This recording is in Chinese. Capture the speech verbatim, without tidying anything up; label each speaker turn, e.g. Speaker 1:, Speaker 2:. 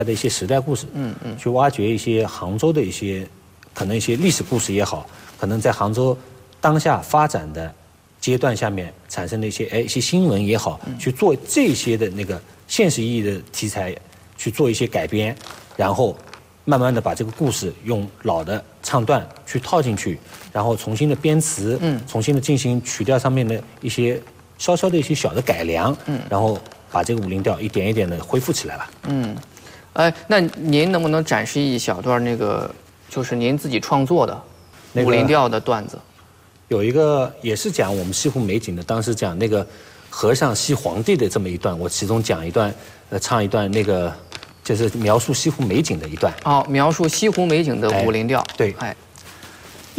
Speaker 1: 的一些时代故事，嗯嗯，去挖掘一些杭州的一些可能一些历史故事也好，可能在杭州当下发展的阶段下面产生的一些哎一些新闻也好，去做这些的那个现实意义的题材去做一些改编，然后慢慢的把这个故事用老的唱段去套进去，然后重新的编词，嗯，重新的进行曲调上面的一些稍稍的一些小的改良，嗯，然后把这个武林调一点一点的恢复起来了，嗯。
Speaker 2: 哎，那您能不能展示一小段那个，就是您自己创作的武林调的段子？
Speaker 1: 有一个也是讲我们西湖美景的，当时讲那个和尚西皇帝的这么一段，我其中讲一段，呃，唱一段那个，就是描述西湖美景的一段。
Speaker 2: 哦，描述西湖美景的武林调。
Speaker 1: 哎对，
Speaker 2: 哎。